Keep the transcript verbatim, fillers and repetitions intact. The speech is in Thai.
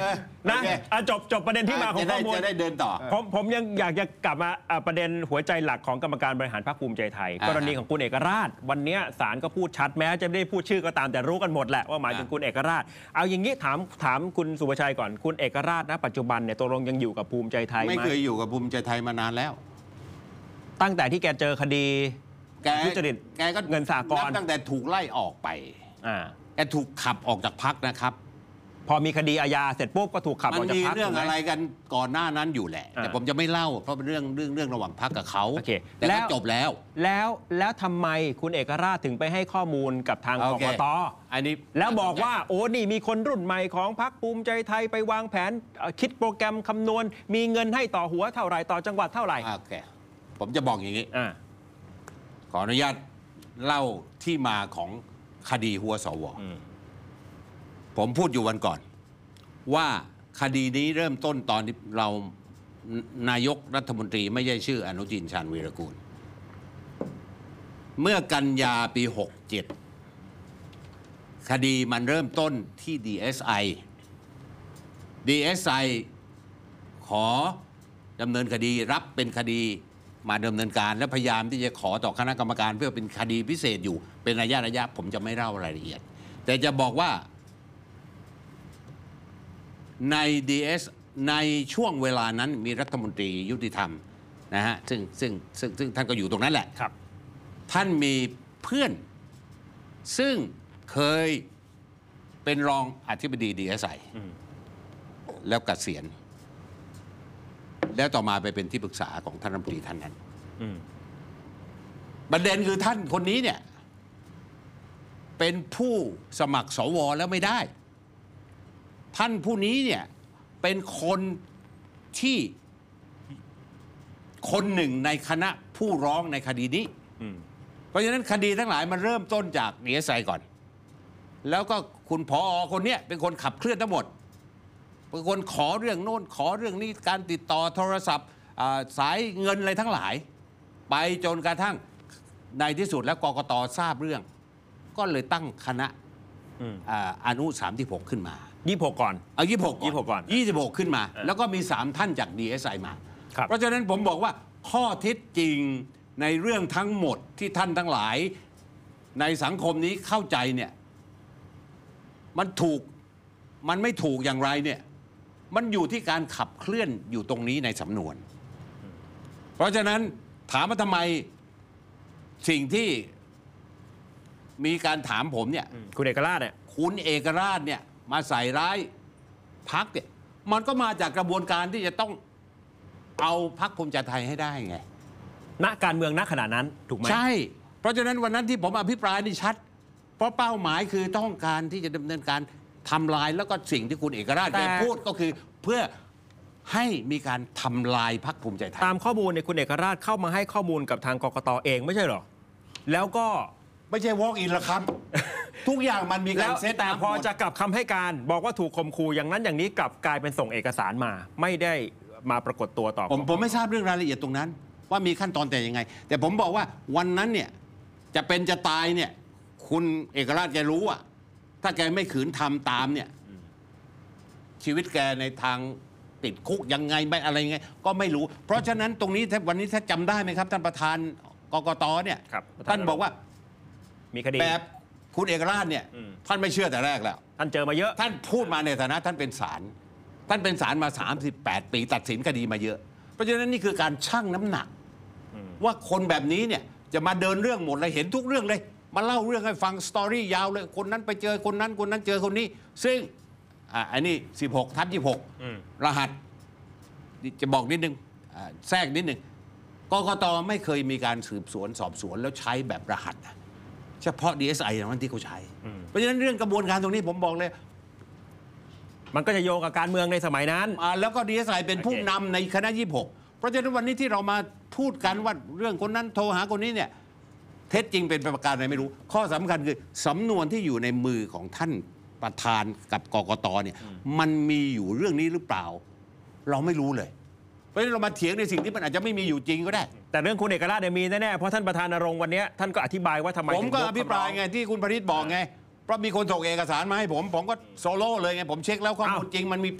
นะจบจบประเด็นที่มาของข้อมูลจะได้เดินต่อผมผมยังอยากจะกลับมาประเด็นหัวใจหลักของกรรมการบริหารพรรคภูมิใจไทยกรณีของคุณเอกราชวันนี้ศาลก็พูดชัดแม้จะไม่ได้พูดชื่อก็ตามแต่รู้กันหมดแหละว่าหมายถึงคุณเอกราชเอาอย่างนี้ถามถามคุณสุภชัยก่อนคุณเอกราชณปัจจุบันเนี่ยตกลงยังอยู่กับภูมิใจไทยไหมไม่เคยอยู่กับภูมิใจไทยมานานแล้วตั้งแต่ที่แกเจอคดีทุจริตแกก็เงินสหกรณ์ตั้งแต่ถูกไล่ออกไปอ่าแกถูกขับออกจากพรรคนะครับพอมีคดีอาญาเสร็จปุ๊บก็ถูกขับออกจากพรรคมันมีเรื่องอะไรกันก่อนหน้านั้นอยู่แหละแต่ผมจะไม่เล่าเพราะเป็นเรื่องเรื่องเรื่องระหว่างพรรคกับเขาแต่ก็จบแล้วแล้วแล้วทำไมคุณเอกราชถึงไปให้ข้อมูลกับทางกกต. อันนี้แล้วบอกว่าโอ้นี่มีคนรุ่นใหม่ของพรรคภูมิใจไทยไปวางแผนคิดโปรแกรมคำนวณมีเงินให้ต่อหัวเท่าไหร่ต่อจังหวัดเท่าไหร่โอเคผมจะบอกอย่างนี้ขออนุญาตเล่าที่มาของคดีหัวสวผมพูดอยู่วันก่อนว่าคดีนี้เริ่มต้นตอนที่เรานายกรัฐมนตรีไม่ใช่ชื่ออนุทินชาญวีรกูลเมื่อกันยาปีหกเจ็ดคดีมันเริ่มต้นที่ ดี เอส ไอ ดี เอส ไอ ขอดำเนินคดีรับเป็นคดีมาดำเนินการและพยายามที่จะขอต่อคณะกรรมการเพื่อเป็นคดีพิเศษอยู่เป็นระยะระยะผมจะไม่เล่ารายละเอียดแต่จะบอกว่าใน ดี เอส ในช่วงเวลานั้นมีรัฐมนตรียุติธรรมนะฮะซึ่งซึ่งซึ่งซึ่งท่านก็อยู่ตรงนั้นแหละครับท่านมีเพื่อนซึ่งเคยเป็นรองอธิบดี ดี เอส ไอ แล้วเกษียณแล้วต่อมาไปเป็นที่ปรึกษาของท่านรัฐมนตรีท่านนั้นประเด็นคือท่านคนนี้เนี่ยเป็นผู้สมัครสวแล้วไม่ได้ท่านผู้นี้เนี่ยเป็นคนที่คนหนึ่งในคณะผู้ร้องในคดีนี้เพราะฉะนั้นคดีทั้งหลายมันเริ่มต้นจาก ดี เอส ไอ ก่อนแล้วก็คุณผอ.คนนี้เป็นคนขับเคลื่อนทั้งหมดเป็นคนขอเรื่องโน้นขอเรื่องนี้การติดต่อโทรศัพท์สายเงินอะไรทั้งหลายไปจนกระทั่งในที่สุดแล้วกกต.ทราบเรื่องก็เลยตั้งคณะอนุสามสิบหกขึ้นมายี่สิบหกก่อนเอายี่สิบหกยี่สิบหกก่อนยี่สิบหกขึ้นมาแล้วก็มีสามท่านจาก ดี เอส ไอ มาเพราะฉะนั้นผมบอกว่าข้อเท็จจริงในเรื่องทั้งหมดที่ท่านทั้งหลายในสังคมนี้เข้าใจเนี่ยมันถูกมันไม่ถูกอย่างไรเนี่ยมันอยู่ที่การขับเคลื่อนอยู่ตรงนี้ในสำนวนเพราะฉะนั้นถามว่าทำไมสิ่งที่มีการถามผมเนี่ยคุณเอกราชเนี่ยคุณเอกราชเนี่ยมาใส่ร้ายพรรคเนี่ยมันก็มาจากกระบวนการที่จะต้องเอาพรรคภูมิใจไทยให้ได้ไงณการเมืองณขณะนั้นถูกไหมใช่เพราะฉะนั้นวันนั้นที่ผมอภิปรายนี่ชัดเพราะเป้าหมายคือต้องการที่จะดำเนินการทำลายแล้วก็สิ่งที่คุณเอกราชแกพูดก็คือเพื่อให้มีการทำลายพรรคภูมิใจไทยตามข้อมูลในคุณเอกราชเข้ามาให้ข้อมูลกับทางกกต.เองไม่ใช่หรอแล้วก็ไม่ใช่ walk in ละครับทุกอย่างมันมีการเซตแต่พอจะกลับคำให้การบอกว่าถูกข่มขู่อย่างนั้นอย่างนี้กลับกลายเป็นส่งเอกสารมาไม่ได้มาปรากฏตัวต่อผมผมไม่ทราบเรื่องรายละเอียดตรงนั้นว่ามีขั้นตอนแต่ยังไงแต่ผมบอกว่าวันนั้นเนี่ยจะเป็นจะตายเนี่ยคุณเอกราชแกรู้อะถ้าแกไม่ขืนทำตามเนี่ยชีวิตแกในทางติดคุกยังไงไม่อะไรไงก็ไม่รู้เพราะฉะนั้นตรงนี้วันนี้ถ้าจำได้ไหมครับท่านประธานกกต.เนี่ยท่านบอกว่ามีคดีแบบคุณเอกราชเนี่ยท่านไม่เชื่อแต่แรกแล้วท่านเจอมาเยอะท่านพูดมาในฐานะท่านเป็นศาลท่านเป็นศาลมาสามสิบแปดปีตัดสินคดีมาเยอะเพราะฉะนั้นนี่คือการชั่งน้ำหนักว่าคนแบบนี้เนี่ยจะมาเดินเรื่องหมดเลยเห็นทุกเรื่องเลยมาเล่าเรื่องให้ฟังสตอรี่ยาวเลยคนนั้นไปเจอคนนั้นคนนั้นเจอคนนี้ซึ่งอ่าอันนี้สิบหกทับยี่สิบหกรหัสจะบอกนิดนึงแทรกนิดนึงกกต.ไม่เคยมีการสืบสวนสอบสวนแล้วใช้แบบรหัสเฉพาะ ดี เอส ไอ เท่านั้นที่เขาใช้เพราะฉะนั้นเรื่องกระบวนการตรงนี้ผมบอกเลยมันก็จะโยงกับการเมืองในสมัยนั้นแล้วก็ ดี เอส ไอ เป็นผู้นำในคณะยี่สิบหกเพราะฉะนั้นวันนี้ที่เรามาพูดกันว่าเรื่องคนนั้นโทรหาคนนี้เนี่ยเท็จจริงเป็นประการอะไรไม่รู้ข้อสำคัญคือสำนวนที่อยู่ในมือของท่านประธานกับกกต.เนี่ยมันมีอยู่เรื่องนี้หรือเปล่าเราไม่รู้เลยเพราะฉะนั้นเรามาเถียงในสิ่งที่มันอาจจะไม่มีอยู่จริงก็ได้แต่เรื่องคุณเอกราชเนี่ยมีแน่ๆเพราะท่านประธานณรงค์วันนี้ท่านก็อธิบายว่าทำไมผมก็อภิปรายไงที่คุณพริตบอกไงเพราะมีคนส่งเอกสารมาให้ผมผมก็โซโล่เลยไงผมเช็คแล้วข้อมูลจริงมันมี